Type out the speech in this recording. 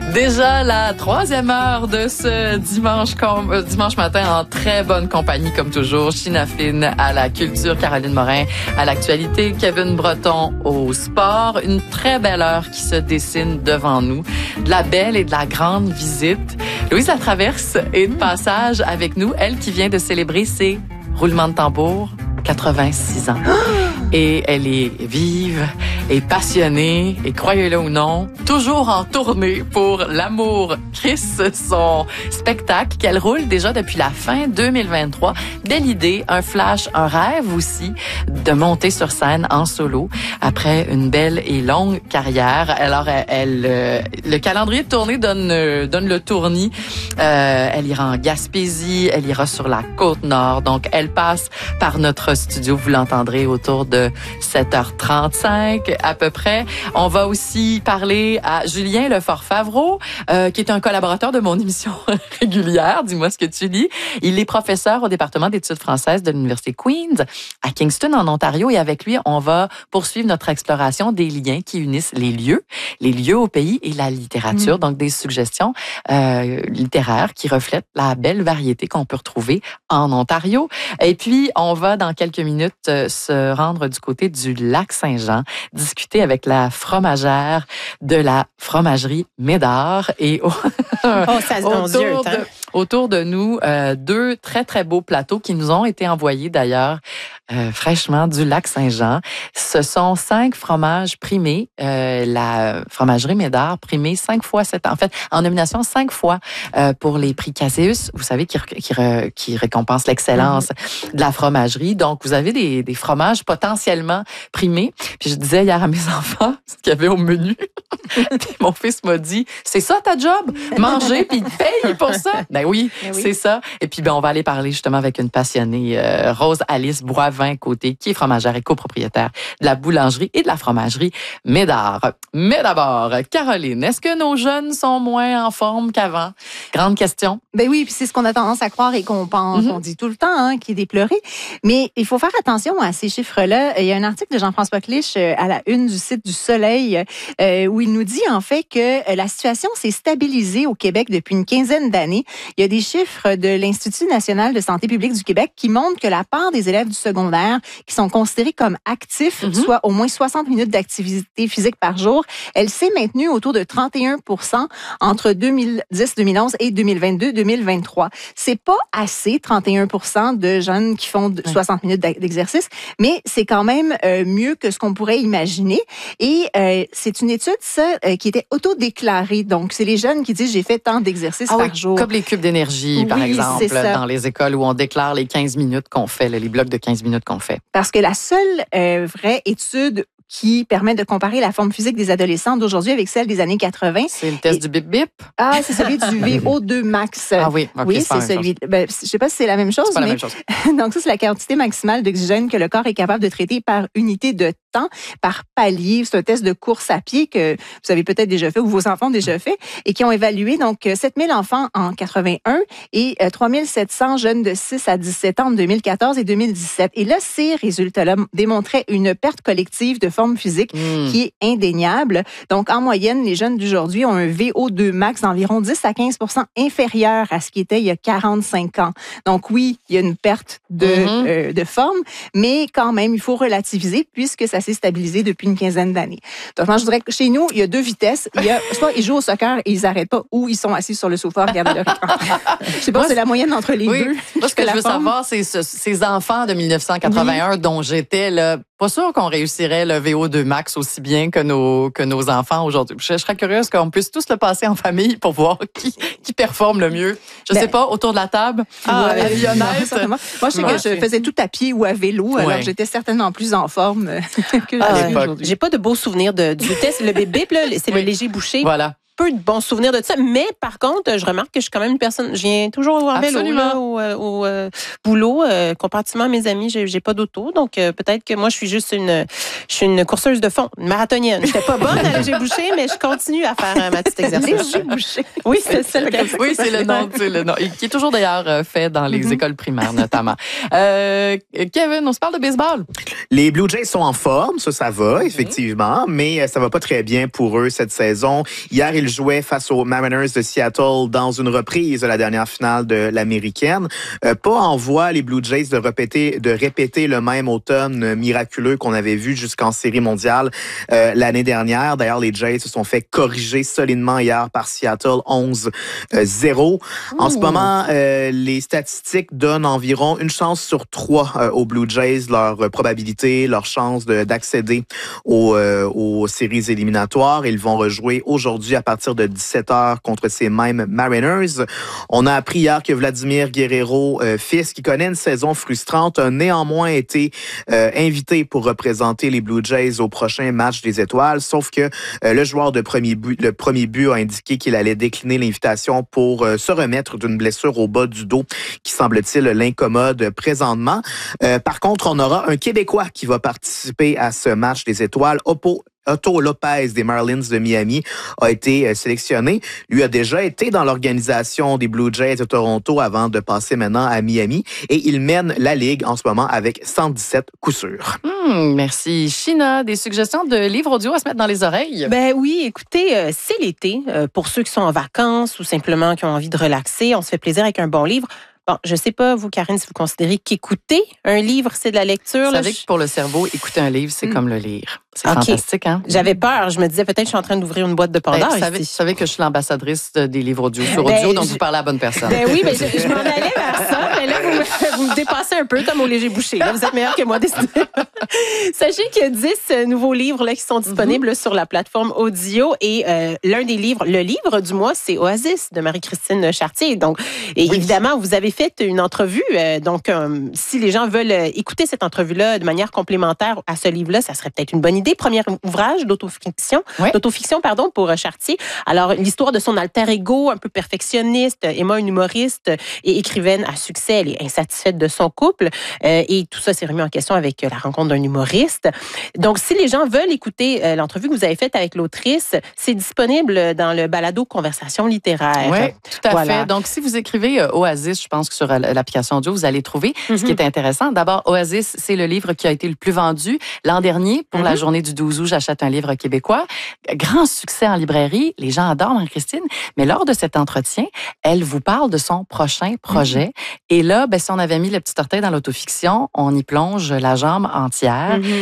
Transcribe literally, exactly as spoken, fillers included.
Déjà la troisième heure de ce dimanche, com- euh, dimanche matin en très bonne compagnie comme toujours. China Fine à la culture, Caroline Morin à l'actualité, Kevin Breton au sport. Une très belle heure qui se dessine devant nous. De la belle et de la grande visite. Louise Latraverse est de passage avec nous. Elle qui vient de célébrer ses roulements de tambour, quatre-vingt-six ans. Et elle est vive et passionnée, et croyez-le ou non, toujours en tournée pour L'amour Chris, son spectacle qu'elle roule déjà depuis la fin deux mille vingt-trois. Belle idée, un flash, un rêve aussi de monter sur scène en solo après une belle et longue carrière. Alors, elle, elle euh, le calendrier de tournée donne euh, donne le tournis. Euh, elle ira en Gaspésie, elle ira sur la Côte-Nord. Donc, elle passe par notre studio. Vous l'entendrez autour de sept heures trente-cinq à peu près. On va aussi parler à Julien Lefort-Favreau, euh, qui est un collaborateur de mon émission régulière. Dis-moi ce que tu lis. Il est professeur au département d'études françaises de l'Université Queen's à Kingston, en Ontario. Et avec lui, on va poursuivre notre exploration des liens qui unissent les lieux, les lieux au pays et la littérature. Mmh. Donc, des suggestions euh, littéraires qui reflètent la belle variété qu'on peut retrouver en Ontario. Et puis, on va dans quelques minutes euh, se rendre du côté du lac Saint-Jean, discuter avec la fromagère de la fromagerie Médard et au, oh, ça se autour, de, autour de nous, euh, deux très, très beaux plateaux qui nous ont été envoyés d'ailleurs euh, fraîchement du lac Saint-Jean. Ce sont cinq fromages primés. Euh, la fromagerie Médard primée cinq fois cette en fait, en nomination cinq fois euh, pour les prix Caseus, vous savez, qui, qui, qui récompense l'excellence mmh. de la fromagerie. Donc, vous avez des, des fromages potentiellement primés. Puis je disais hier à mes enfants ce qu'il y avait au menu. Puis mon fils m'a dit, c'est ça ta job? Manger puis paye pour ça? Ben oui, ben oui, c'est ça. Et puis ben on va aller parler justement avec une passionnée, euh, Rose Alice Boivin-Côté, qui est fromagère et copropriétaire de la boulangerie et de la fromagerie Médard. Mais d'abord, Caroline, est-ce que nos jeunes sont moins en forme qu'avant? Grande question. Ben oui, puis c'est ce qu'on a tendance à croire et qu'on pense, mm-hmm. on dit tout le temps, hein, qui est déploré. Mais il faut faire attention à ces chiffres-là. Il y a un article de Jean-François Clich à la une du site du Soleil euh, où il nous dit en fait que la situation s'est stabilisée au Québec depuis une quinzaine d'années. Il y a des chiffres de l'Institut national de santé publique du Québec qui montrent que la part des élèves du secondaire qui sont considérés comme actifs, mm-hmm. soit au moins soixante minutes d'activité physique par jour, elle s'est maintenue autour de trente et un pour cent entre deux mille dix deux mille onze et deux mille vingt-deux deux mille vingt-trois. C'est pas assez, trente et un pour cent de jeunes qui font soixante minutes d'exercice, mais c'est quand même euh, mieux que ce qu'on pourrait imaginer. Et euh, c'est une étude, ça, euh, qui était auto-déclarée. Donc, c'est les jeunes qui disent « j'ai fait tant d'exercices ah par oui, jour ». Comme les cubes d'énergie, oui, par exemple, dans les écoles où on déclare les quinze minutes qu'on fait, les blocs de quinze minutes qu'on fait. Parce que la seule euh, vraie étude qui permet de comparer la forme physique des adolescents d'aujourd'hui avec celle des années quatre-vingt. C'est le test Et, du bip-bip? Ah, c'est celui du V O deux max. Ah oui, okay, oui, c'est, c'est celui. Ben, je sais pas si c'est la même chose. C'est pas mais... la même chose. Donc, ça, c'est la quantité maximale d'oxygène que le corps est capable de traiter par unité de temps, par palier. C'est un test de course à pied que vous avez peut-être déjà fait ou vos enfants ont déjà fait et qui ont évalué donc sept mille enfants en quatre-vingt-un et trois mille sept cents jeunes de six à dix-sept ans en deux mille quatorze et deux mille dix-sept. Et là, ces résultats-là démontraient une perte collective de forme physique mmh. qui est indéniable. Donc, en moyenne, les jeunes d'aujourd'hui ont un V O deux max d'environ dix à quinze pour cent inférieur à ce qui était il y a quarante-cinq ans. Donc, oui, il y a une perte de, mmh. euh, de forme, mais quand même, il faut relativiser puisque ça s'est stabilisé depuis une quinzaine d'années. Donc, moi, je dirais que chez nous, il y a deux vitesses. Il y a, soit ils jouent au soccer et ils n'arrêtent pas, ou ils sont assis sur le sofa à regarder leur écran. Je sais pas, moi, c'est la moyenne entre les oui. deux. Moi, ce que je veux forme. savoir, c'est ce, ces enfants de dix-neuf cent quatre-vingt-un oui. dont j'étais, là, pas sûr qu'on réussirait le V O deux max aussi bien que nos, que nos enfants aujourd'hui. Je, je serais curieuse qu'on puisse tous le passer en famille pour voir qui, qui performe le mieux. Je ben, sais pas, autour de la table, ah, la vie honnête. Moi, je sais ouais, que je faisais tout à pied ou à vélo, ouais. alors j'étais certainement plus en forme que ah, je suis aujourd'hui. J'ai pas de beaux souvenirs de, du test. Le bip-bip, là, c'est oui. le léger bouché. Voilà. Peu de bons souvenirs de ça, mais par contre, je remarque que je suis quand même une personne, je viens toujours en vélo là, au, au euh, boulot, euh, comparativement à mes amis, j'ai, j'ai pas d'auto, donc euh, peut-être que moi je suis juste une, je suis une courseuse de fond, une marathonienne. J'étais pas bonne à léger bouché, mais je continue à faire euh, ma petite exercice. Léger bouché. Oui, c'est ça. Oui, c'est le nom, c'est le nom, qui est toujours d'ailleurs fait dans les mm-hmm. écoles primaires notamment. Euh, Kevin, on se parle de baseball. Les Blue Jays sont en forme, ça, ça va effectivement, mm-hmm. mais ça va pas très bien pour eux cette saison. Hier, ils il jouait face aux Mariners de Seattle dans une reprise de la dernière finale de l'Américaine. Euh, pas en voie, les Blue Jays, de répéter, de répéter le même automne miraculeux qu'on avait vu jusqu'en Série mondiale euh, l'année dernière. D'ailleurs, les Jays se sont fait corriger solidement hier par Seattle onze zéro. En ce moment, euh, les statistiques donnent environ une chance sur trois euh, aux Blue Jays, leur euh, probabilité, leur chance de, d'accéder aux, euh, aux séries éliminatoires. Ils vont rejouer aujourd'hui à partir de dix-sept heures contre ces mêmes Mariners. On a appris hier que Vladimir Guerrero, euh, fils, qui connaît une saison frustrante, a néanmoins été euh, invité pour représenter les Blue Jays au prochain match des Étoiles, sauf que euh, le joueur de premier but, le premier but a indiqué qu'il allait décliner l'invitation pour euh, se remettre d'une blessure au bas du dos qui, semble-t-il, l'incommode présentement. Euh, par contre, on aura un Québécois qui va participer à ce match des Étoiles, Oppo Otto Lopez des Marlins de Miami a été sélectionné. Lui a déjà été dans l'organisation des Blue Jays de Toronto avant de passer maintenant à Miami et il mène la Ligue en ce moment avec cent dix-sept coups sûrs. Mmh, merci. China, des suggestions de livres audio à se mettre dans les oreilles? Ben oui, écoutez, euh, c'est l'été. Euh, pour ceux qui sont en vacances ou simplement qui ont envie de relaxer, on se fait plaisir avec un bon livre. Bon, je sais pas, vous, Karine, si vous considérez qu'écouter un livre, c'est de la lecture. Vous là, savez je... que pour le cerveau, écouter un livre, c'est mmh. comme le lire. C'est okay. fantastique, hein? J'avais peur. Je me disais, peut-être, je suis en train d'ouvrir une boîte de Pandore. Ben, vous, savez, vous savez que je suis l'ambassadrice des livres audio sur ben, audio, donc je... vous parlez à la bonne personne. Ben oui, mais je, je m'en allais vers ça. Mais là, vous me, vous me dépassez un peu comme au Léger Boucher. Là, vous êtes meilleur que moi. Sachez qu'il y a dix nouveaux livres là, qui sont disponibles mm-hmm. sur la plateforme audio. Et euh, l'un des livres, le livre du mois, c'est Oasis de Marie-Christine Chartier. Donc, et oui. évidemment, vous avez fait une entrevue. Euh, donc, euh, si les gens veulent écouter cette entrevue-là de manière complémentaire à ce livre-là, ça serait peut-être une bonne idée. Premier ouvrage d'autofiction, oui. d'autofiction pardon, pour Chartier. Alors, l'histoire de son alter ego, un peu perfectionniste. Emma, une humoriste et écrivaine à succès. Elle est insatisfaite de son couple. Euh, et tout ça s'est remis en question avec la rencontre d'un humoriste. Donc, si les gens veulent écouter euh, l'entrevue que vous avez faite avec l'autrice, c'est disponible dans le balado Conversation littéraire. Oui, tout à voilà. fait. Donc, si vous écrivez euh, Oasis, je pense que sur l'application audio, vous allez trouver mm-hmm. ce qui est intéressant. D'abord, Oasis, c'est le livre qui a été le plus vendu l'an dernier pour mm-hmm. la journée du douze août. J'achète un livre québécois. Grand succès en librairie. Les gens adorent Marie-Christine. Mais lors de cet entretien, elle vous parle de son prochain projet. Mm-hmm. Et là, ben, si on avait mis le petit orteil dans l'autofiction, on y plonge la jambe entière. Mm-hmm.